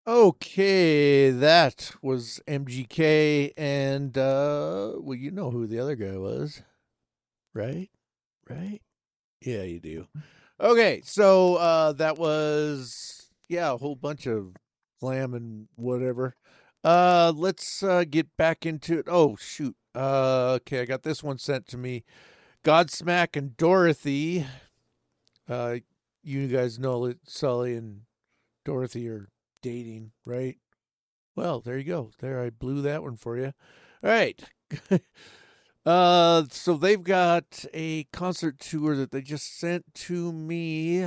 Okay, that was MGK, and well, you know who the other guy was, right? Right? Yeah, you do. Okay, so that was a whole bunch of glam and whatever. Let's get back into it. Oh shoot. Okay, I got this one sent to me. Godsmack and Dorothy. Uh, you guys know that Sully and Dorothy are dating, right? Well, there you go. There, I blew that one for you. All right. So they've got a concert tour that they just sent to me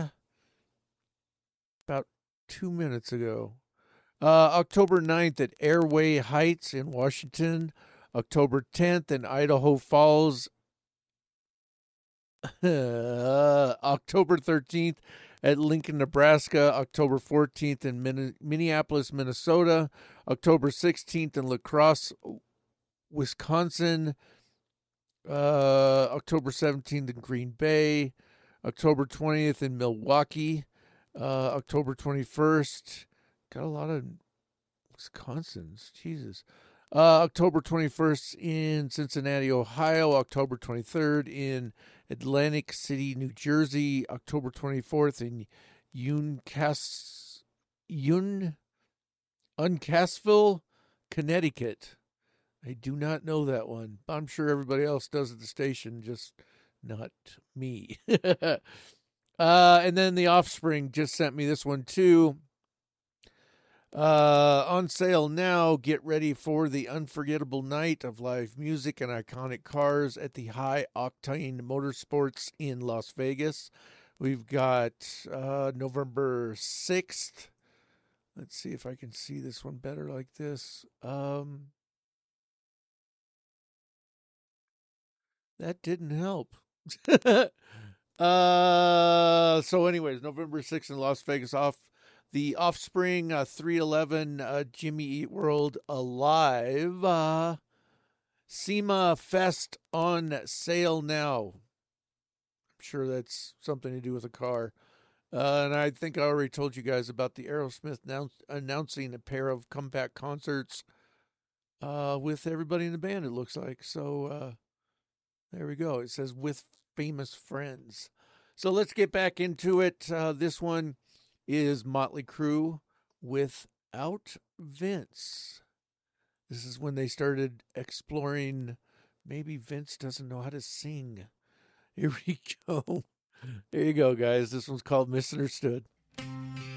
about 2 minutes ago. October 9th at Airway Heights in Washington. October 10th in Idaho Falls. October 13th at Lincoln, Nebraska. October 14th in Minneapolis, Minnesota. October 16th in La Crosse, Wisconsin. October 17th in Green Bay. October 20th in Milwaukee. October 21st. Got a lot of Wisconsins. Jesus. October 21st in Cincinnati, Ohio. October 23rd in Atlantic City, New Jersey. October 24th in Uncasville, Connecticut. I do not know that one. I'm sure everybody else does at the station, just not me. And then the Offspring just sent me this one too. On sale now. Get ready for the unforgettable night of live music and iconic cars at the High Octane Motorsports in Las Vegas. We've got November 6th. Let's see if I can see this one better like this. That didn't help. So anyways, November 6th in Las Vegas, off the Offspring 311 Jimmy Eat World Alive. SEMA Fest on sale now. I'm sure that's something to do with a car. And I think I already told you guys about the Aerosmith announcing a pair of comeback concerts with everybody in the band, it looks like. So there we go. It says with famous friends. So let's get back into it. This one is Motley Crue without Vince. This is when they started exploring maybe Vince doesn't know how to sing. Here we go. There you go, guys. This one's called Misunderstood.